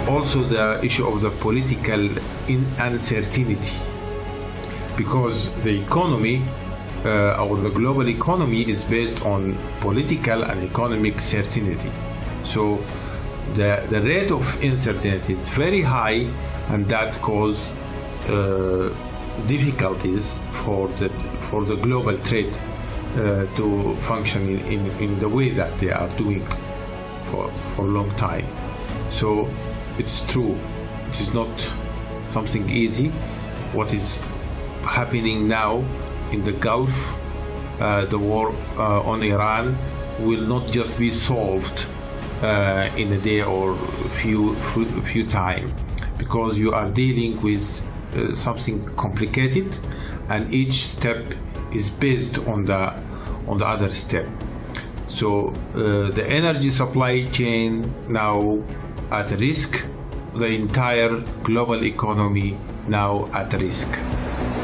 also the issue of the political uncertainty, because the economy or the global economy is based on political and economic certainty. So the rate of uncertainty is very high, and that causes difficulties for the global trade to function in the way that they are doing for a long time. So it's true, it is not something easy. What is happening now in the Gulf, the war on Iran, will not just be solved in a day or few time, because you are dealing with something complicated, and each step is based on the other step. So the energy supply chain now at risk, the entire global economy now at risk.